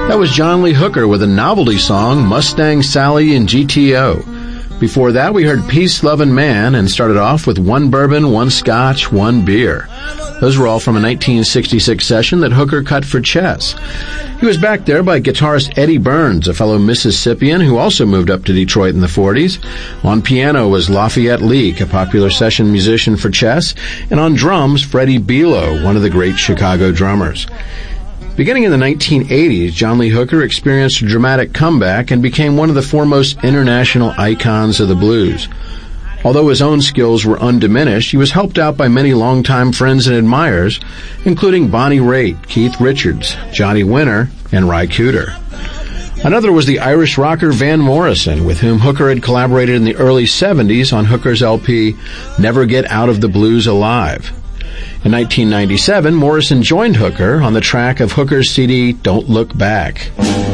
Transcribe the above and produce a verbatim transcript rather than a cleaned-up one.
That was John Lee Hooker with a novelty song, Mustang Sally and G T O. Before that, we heard Peace, Love, and Man, and started off with One Bourbon, One Scotch, One Beer. Those were all from a nineteen sixty-six session that Hooker cut for Chess. He was backed there by guitarist Eddie Burns, a fellow Mississippian who also moved up to Detroit in the forties. On piano was Lafayette Leak, a popular session musician for Chess, and on drums, Freddie Belo, one of the great Chicago drummers. Beginning in the nineteen eighties, John Lee Hooker experienced a dramatic comeback and became one of the foremost international icons of the blues. Although his own skills were undiminished, he was helped out by many longtime friends and admirers, including Bonnie Raitt, Keith Richards, Johnny Winter, and Ry Cooder. Another was the Irish rocker Van Morrison, with whom Hooker had collaborated in the early seventies on Hooker's L P, Never Get Out of the Blues Alive. In nineteen ninety-seven, Morrison joined Hooker on the track of Hooker's C D, Don't Look Back.